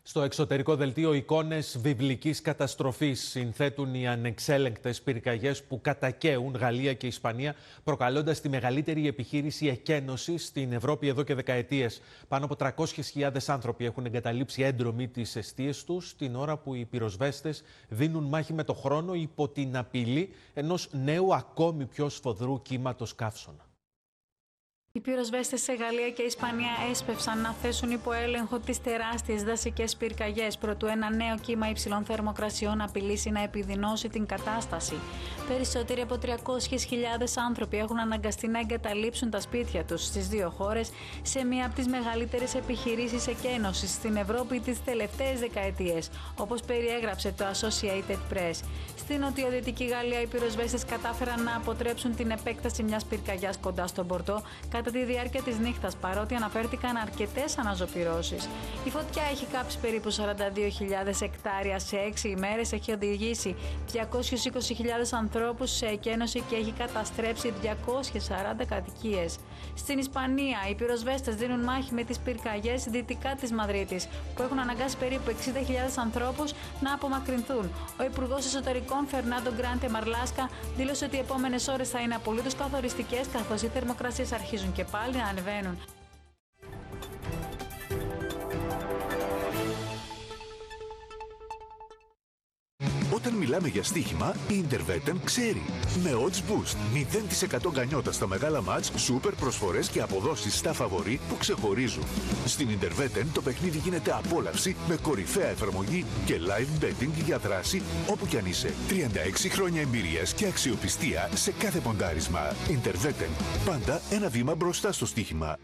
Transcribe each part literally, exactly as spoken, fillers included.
Στο εξωτερικό δελτίο, εικόνες βιβλικής καταστροφής συνθέτουν οι ανεξέλεγκτες πυρκαγιές που κατακαίουν Γαλλία και Ισπανία, προκαλώντας τη μεγαλύτερη επιχείρηση εκένωσης στην Ευρώπη εδώ και δεκαετίες. Πάνω από τριακόσιες χιλιάδες άνθρωποι έχουν εγκαταλείψει έντρομοι τις εστίες τους, την ώρα που οι πυροσβέστες δίνουν μάχη με το χρόνο υπό την απειλή ενός νέου ακόμη πιο σφοδρού κύματος καύσωνα. Οι πυροσβέστες σε Γαλλία και Ισπανία έσπευσαν να θέσουν υπό έλεγχο τις τεράστιες δασικές πυρκαγιές, προτού ένα νέο κύμα υψηλών θερμοκρασιών απειλήσει να επιδεινώσει την κατάσταση. Περισσότεροι από τριακόσιες χιλιάδες άνθρωποι έχουν αναγκαστεί να εγκαταλείψουν τα σπίτια τους στις δύο χώρες σε μία από τις μεγαλύτερες επιχειρήσεις εκένωσης στην Ευρώπη τις τελευταίες δεκαετίες, όπως περιέγραψε το Associated Press. Στην νοτιοδυτική Γαλλία, οι πυροσβέστες κατάφεραν να αποτρέψουν την επέκταση μιας πυρκαγιάς κοντά στον Πορτό κατά τη διάρκεια της νύχτας, παρότι αναφέρθηκαν αρκετές αναζωπυρώσεις. Η φωτιά έχει κάψει περίπου σαράντα δύο χιλιάδες εκτάρια σε έξι ημέρες, έχει οδηγήσει διακόσιες είκοσι χιλιάδες ανθρώπους σε εκένωση και έχει καταστρέψει διακόσιες σαράντα κατοικίες. Στην Ισπανία, οι πυροσβέστες δίνουν μάχη με τις πυρκαγιές δυτικά της Μαδρίτης, που έχουν αναγκάσει περίπου εξήντα χιλιάδες ανθρώπους να απομακρυνθούν. Ο Υπουργός Εσωτερικών Φερνάντο Γκράντε Μαρλάσκα δήλωσε ότι οι επόμενες ώρες θα είναι απολύτως καθοριστικές, καθώς οι θερμοκρασίες αρχίζουν και πάλι να ανεβαίνουν. Όταν μιλάμε για στοίχημα, η Intervetten ξέρει. Με odds boost, μηδέν τοις εκατό γκανιότα στα μεγάλα μάτς, σούπερ προσφορές και αποδόσεις στα φαβορί που ξεχωρίζουν. Στην Intervetten το παιχνίδι γίνεται απόλαυση με κορυφαία εφαρμογή και live betting για δράση όπου κι αν είσαι. τριάντα έξι χρόνια εμπειρίας και αξιοπιστία σε κάθε ποντάρισμα. Intervetten. Πάντα ένα βήμα μπροστά στο στοίχημα.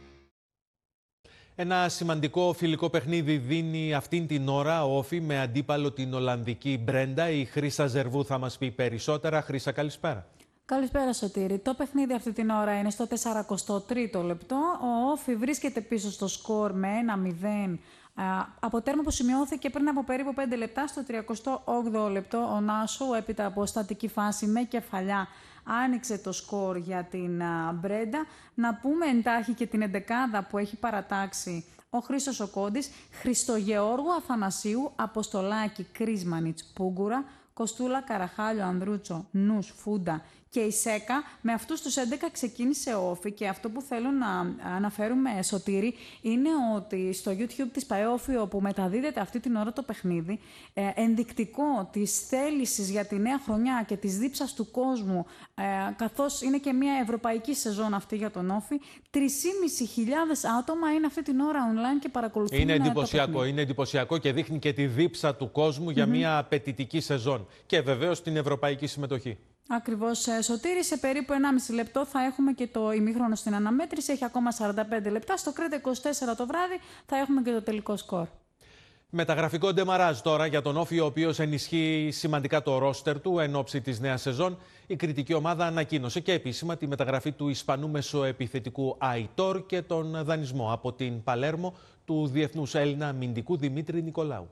Ένα σημαντικό φιλικό παιχνίδι δίνει αυτήν την ώρα ο Όφη με αντίπαλο την Ολλανδική Μπρέντα. Η Χρύσα Ζερβού θα μας πει περισσότερα. Χρύσα, καλησπέρα. Καλησπέρα, Σωτήρη. Το παιχνίδι αυτή την ώρα είναι στο σαραντά τρίτο λεπτό. Ο Όφη βρίσκεται πίσω στο σκορ με ένα μηδέν. Από τέρμα που σημειώθηκε πριν από περίπου πέντε λεπτά, στο τριαντά όγδοο λεπτό, ο Νάσο, έπειτα από στατική φάση με κεφαλιά, άνοιξε το σκορ για την Μπρέντα. Να πούμε εντάχει και την εντεκάδα που έχει παρατάξει ο Χρήστος Οκόντης, Χριστογεώργου Αθανασίου, Αποστολάκη, Κρίσμανιτς, Πούγκουρα, Κοστούλα, Καραχάλιο, Ανδρούτσο, Νους, Φούντα και η Σέκα. Με αυτούς τους έντεκα ξεκίνησε ο Όφη και αυτό που θέλω να αναφέρουμε, Σωτήρη, είναι ότι στο YouTube της ΠαΕόφη, όπου μεταδίδεται αυτή την ώρα το παιχνίδι, ε, ενδεικτικό της θέλησης για τη νέα χρονιά και της δίψας του κόσμου, ε, καθώς είναι και μια ευρωπαϊκή σεζόν αυτή για τον Όφη, τρεις χιλιάδες πεντακόσιες άτομα είναι αυτή την ώρα online και παρακολουθούν. Είναι εντυπωσιακό, είναι εντυπωσιακό και δείχνει και τη δίψα του κόσμου για mm-hmm. μια απαιτητική σεζόν και βεβαίως την ευρωπαϊκή συμμετοχή. Ακριβώς, Σωτήρη. Σε περίπου ενάμιση λεπτό θα έχουμε και το ημίχρονο στην αναμέτρηση. Έχει ακόμα σαράντα πέντε λεπτά. Στο Κρέτα είκοσι τέσσερα το βράδυ θα έχουμε και το τελικό σκορ. Μεταγραφικό ντεμαράζ τώρα για τον Όφη, ο οποίος ενισχύει σημαντικά το ρόστερ του εν ώψη της νέας σεζόν. Η κριτική ομάδα ανακοίνωσε και επίσημα τη μεταγραφή του Ισπανού μεσοεπιθετικού Αϊτόρ και τον δανεισμό από την Παλέρμο του διεθνούς Έλληνα αμυντικού Δημήτρη Νικολάου.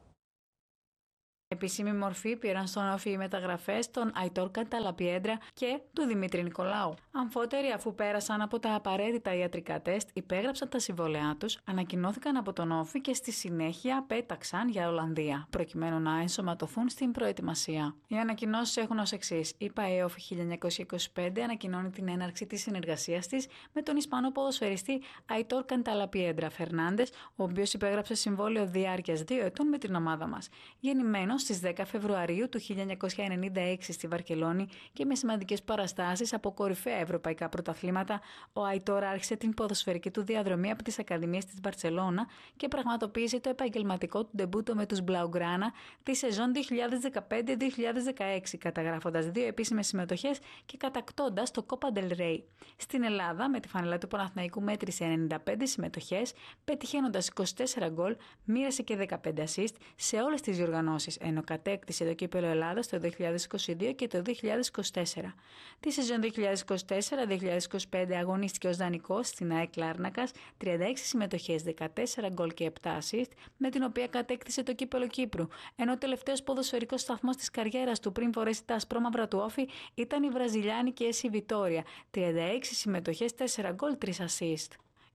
Επίσημη μορφή πήραν στον Όφη οι μεταγραφές των Αϊτόρ Κανταλαπιέντρα και του Δημήτρη Νικολάου. Αμφότεροι, αφού πέρασαν από τα απαραίτητα ιατρικά τεστ, υπέγραψαν τα συμβόλαιά τους, ανακοινώθηκαν από τον Όφη και στη συνέχεια πέταξαν για Ολλανδία, προκειμένου να ενσωματωθούν στην προετοιμασία. Οι ανακοινώσεις έχουν ως εξής. Η ΠαΕόφη χίλια εννιακόσια είκοσι πέντε ανακοινώνει την έναρξη της συνεργασίας της με τον Ισπανό ποδοσφαιριστή Αϊτόρ Κανταλαπιέντρα Φερνάντες, ο οποίος υπέγραψε συμβόλαιο διάρκειας δύο ετών με την ομάδα μας. Γεννημένο στις δέκα Φεβρουαρίου του χίλια εννιακόσια ενενήντα έξι στη Βαρκελόνη και με σημαντικές παραστάσεις από κορυφαία ευρωπαϊκά πρωταθλήματα, ο Αϊτόρ άρχισε την ποδοσφαιρική του διαδρομή από τις Ακαδημίες της Μπαρσελόνα και πραγματοποίησε το επαγγελματικό του ντεμπούτο με τους Μπλαουγκράνα τη σεζόν δύο χιλιάδες δεκαπέντε δύο χιλιάδες δεκαέξι, καταγράφοντας δύο επίσημες συμμετοχές και κατακτώντας το Copa del Rey. Στην Ελλάδα, με τη φανελά του Παναθηναϊκού μέτρησε ενενήντα πέντε συμμετοχές, πετυχαίνοντας είκοσι τέσσερα γκολ, μοίρασε και δεκαπέντε assist σε όλες τις διοργανώσεις, ενώ κατέκτησε το κύπελλο Ελλάδας το δύο χιλιάδες είκοσι δύο και το δύο χιλιάδες είκοσι τέσσερα. Τη σεζόν δύο χιλιάδες είκοσι τέσσερα δύο χιλιάδες είκοσι πέντε αγωνίστηκε ως δανεικός στην ΑΕΚ Λάρνακας, τριάντα έξι συμμετοχές, δεκατέσσερα γκολ και επτά assist, με την οποία κατέκτησε το κύπελλο Κύπρου, ενώ ο τελευταίος ποδοσφαιρικός σταθμός της καριέρας του πριν φορέσει τα ασπρόμαυρα του Όφη ήταν η βραζιλιάνικη ΕΣΥ Βιτόρια, τριάντα έξι συμμετοχές, τέσσερα γκολ, τρία assist.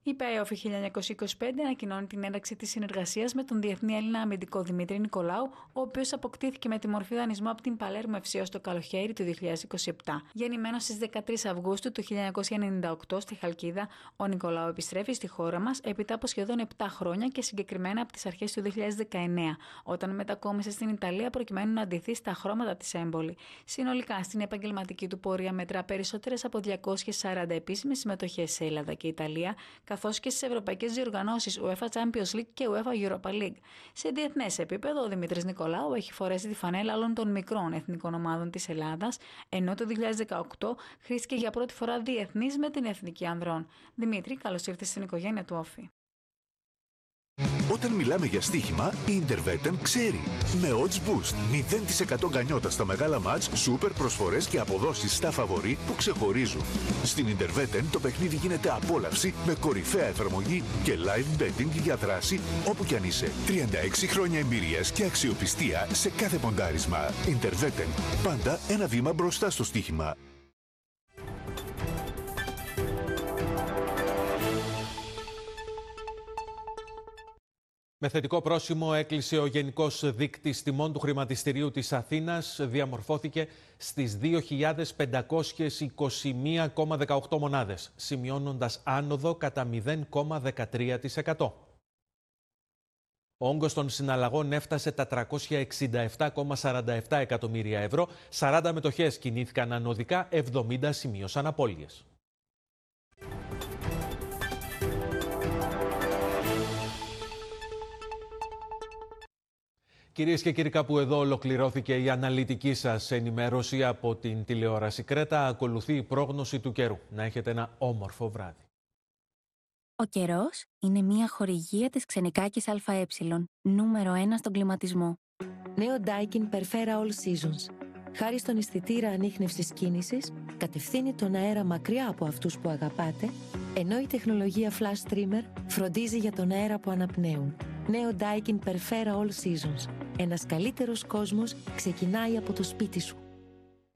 Η ΠΑΕΟΦΗ χίλια εννιακόσια είκοσι πέντε ανακοινώνει την ένταξη της συνεργασίας με τον Διεθνή Έλληνα Αμυντικό Δημήτρη Νικολάου, ο οποίος αποκτήθηκε με τη μορφή δανεισμού από την Παλέρμο εφ σι ως το καλοκαίρι του δύο χιλιάδες είκοσι επτά. Γεννημένος στις δεκατρείς Αυγούστου του χίλια εννιακόσια ενενήντα οκτώ στη Χαλκίδα, ο Νικολάου επιστρέφει στη χώρα μας έπειτα από σχεδόν επτά χρόνια και συγκεκριμένα από τις αρχές του δύο χιλιάδες δεκαεννέα, όταν μετακόμισε στην Ιταλία προκειμένου να ντυθεί στα χρώματα της έμπολη. Συνολικά στην επαγγελματική του πορεία μετρά περισσότερες από διακόσιες σαράντα επίσημες συμμετοχές σε Ελλάδα και Ιταλία, καθώς και στις ευρωπαϊκές διοργανώσεις UEFA Champions League και UEFA Europa League. Σε διεθνές επίπεδο, ο Δημήτρης Νικολάου έχει φορέσει τη φανέλα όλων των μικρών εθνικών ομάδων της Ελλάδας, ενώ το δύο χιλιάδες δεκαοκτώ χρήστηκε για πρώτη φορά διεθνής με την Εθνική Ανδρών. Δημήτρη, καλώς ήρθες στην οικογένεια του Όφη. Όταν μιλάμε για στοίχημα, η Intervetten ξέρει. Με Odds Boost, μηδέν τοις εκατό γκανιότα στα μεγάλα μάτς, σούπερ προσφορές και αποδόσεις στα φαβορί που ξεχωρίζουν. Στην Intervetten το παιχνίδι γίνεται απόλαυση με κορυφαία εφαρμογή και live betting για δράση όπου κι αν είσαι. τριάντα έξι χρόνια εμπειρίας και αξιοπιστία σε κάθε ποντάρισμα. Intervetten, πάντα ένα βήμα μπροστά στο στοίχημα. Με θετικό πρόσημο έκλεισε ο Γενικός Δείκτης Τιμών του Χρηματιστηρίου της Αθήνας. Διαμορφώθηκε στις δύο χιλιάδες πεντακόσιες είκοσι μία κόμμα δεκαοκτώ μονάδες, σημειώνοντας άνοδο κατά μηδέν κόμμα δεκατρία τοις εκατό. Ο όγκος των συναλλαγών έφτασε τα τριακόσια εξήντα επτά κόμμα σαράντα επτά εκατομμύρια ευρώ. σαράντα μετοχές κινήθηκαν ανωδικά, εβδομήντα σημείωσαν απώλειες. Κυρίες και κύριοι, κάπου εδώ ολοκληρώθηκε η αναλυτική σας ενημέρωση από την τηλεόραση Κρέτα. Ακολουθεί η πρόγνωση του καιρού. Να έχετε ένα όμορφο βράδυ. Ο καιρός είναι μια χορηγία της Ξενικάκης ΑΕ, νούμερο ένα στον κλιματισμό. Νέο Daikin Perfera All Seasons. Χάρη στον αισθητήρα ανίχνευσης κίνησης, κατευθύνει τον αέρα μακριά από αυτούς που αγαπάτε, ενώ η τεχνολογία Flash Streamer φροντίζει για τον αέρα που αναπνέουν. Νέο Daikin Perfera All Seasons. Ένας καλύτερος κόσμος ξεκινάει από το σπίτι σου.